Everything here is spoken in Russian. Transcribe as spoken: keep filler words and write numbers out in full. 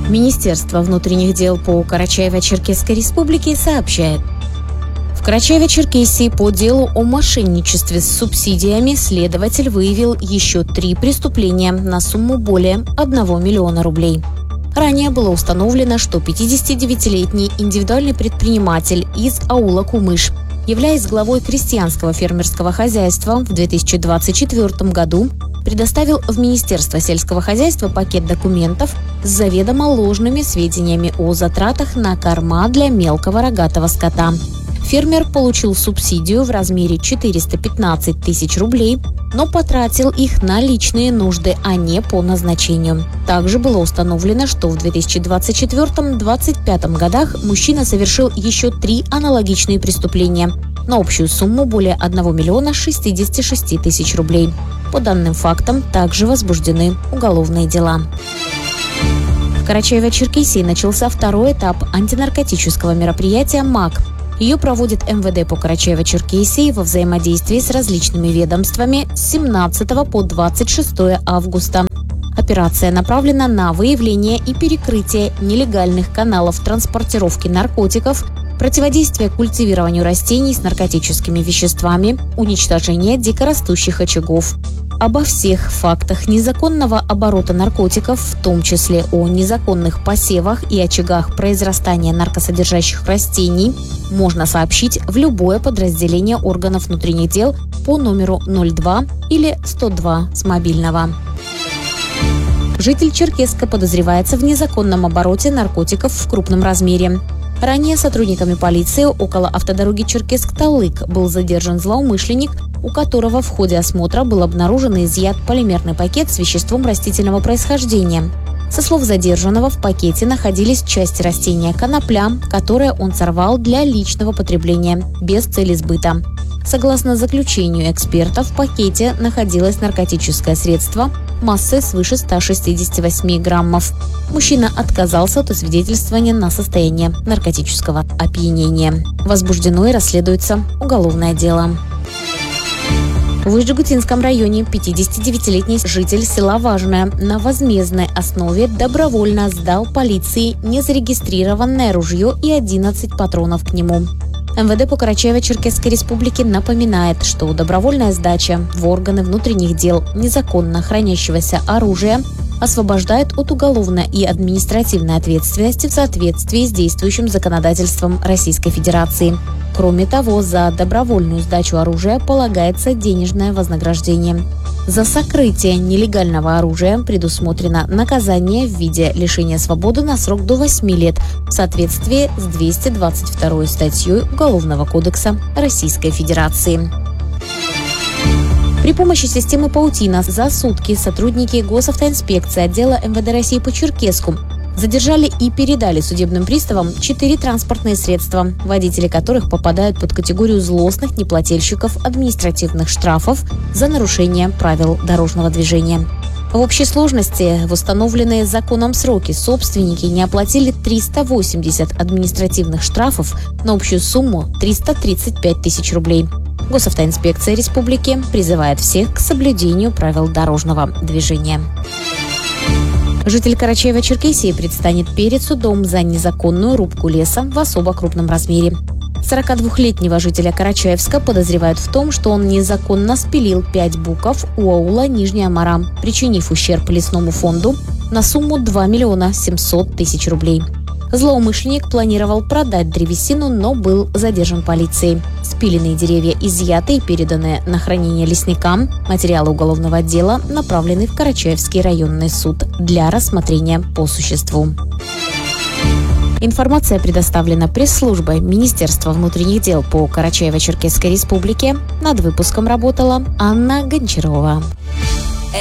Министерство внутренних дел по Карачаево-Черкесской республике сообщает. В Карачаево-Черкесии по делу о мошенничестве с субсидиями следователь выявил еще три преступления на сумму более одного миллиона рублей. Ранее было установлено, что пятидесятидевятилетний индивидуальный предприниматель из аула Кумыш, являясь главой крестьянского фермерского хозяйства, в две тысячи двадцать четвёртом году предоставил в Министерство сельского хозяйства пакет документов с заведомо ложными сведениями о затратах на корма для мелкого рогатого скота. Фермер получил субсидию в размере четыреста пятнадцать тысяч рублей, но потратил их на личные нужды, а не по назначению. Также было установлено, что в две тысячи двадцать четвёртом — две тысячи двадцать пятом годах мужчина совершил еще три аналогичные преступления на общую сумму более одного миллиона шестидесяти шести тысяч рублей. По данным фактам также возбуждены уголовные дела. В Карачаево-Черкесии начался второй этап антинаркотического мероприятия МАК. Ее проводит эм вэ дэ по Карачаево-Черкесии во взаимодействии с различными ведомствами с семнадцатого по двадцать шестое августа. Операция направлена на выявление и перекрытие нелегальных каналов транспортировки наркотиков, противодействие культивированию растений с наркотическими веществами, уничтожение дикорастущих очагов. Обо всех фактах незаконного оборота наркотиков, в том числе о незаконных посевах и очагах произрастания наркосодержащих растений, можно сообщить в любое подразделение органов внутренних дел по номеру ноль два или сто два с мобильного. Житель Черкесска подозревается в незаконном обороте наркотиков в крупном размере. Ранее сотрудниками полиции около автодороги Черкесск-Талык был задержан злоумышленник, у которого в ходе осмотра был обнаружен и изъят полимерный пакет с веществом растительного происхождения. Со слов задержанного, в пакете находились части растения конопля, которое он сорвал для личного потребления, без цели сбыта. Согласно заключению экспертов, в пакете находилось наркотическое средство массой свыше ста шестидесяти восьми граммов. Мужчина отказался от освидетельствования на состояние наркотического опьянения. Возбуждено и расследуется уголовное дело. В Ижегутинском районе пятидесятидевятилетний житель села Важное на возмездной основе добровольно сдал полиции незарегистрированное ружье и одиннадцать патронов к нему. эм вэ дэ по Карачаево-Черкесской республике напоминает, что добровольная сдача в органы внутренних дел незаконно хранящегося оружия освобождает от уголовной и административной ответственности в соответствии с действующим законодательством Российской Федерации. Кроме того, за добровольную сдачу оружия полагается денежное вознаграждение. За сокрытие нелегального оружия предусмотрено наказание в виде лишения свободы на срок до восьми лет в соответствии с двести двадцать второй статьей Уголовного кодекса Российской Федерации. При помощи системы «Паутина» за сутки сотрудники госавтоинспекции отдела эм вэ дэ России по Черкесску задержали и передали судебным приставам четыре транспортные средства, водители которых попадают под категорию злостных неплательщиков административных штрафов за нарушение правил дорожного движения. В общей сложности в установленные законом сроки собственники не оплатили триста восемьдесят административных штрафов на общую сумму триста тридцать пять тысяч рублей. Госавтоинспекция республики призывает всех к соблюдению правил дорожного движения. Житель Карачаево-Черкесии предстанет перед судом за незаконную рубку леса в особо крупном размере. сорокадвухлетнего жителя Карачаевска подозревают в том, что он незаконно спилил пять буков у аула Нижняя Мара, причинив ущерб лесному фонду на сумму два миллиона семьсот тысяч рублей. Злоумышленник планировал продать древесину, но был задержан полицией. Спиленные деревья изъяты и переданы на хранение лесникам. Материалы уголовного дела направлены в Карачаевский районный суд для рассмотрения по существу. Информация предоставлена пресс-службой Министерства внутренних дел по Карачаево-Черкесской республике. Над выпуском работала Анна Гончарова.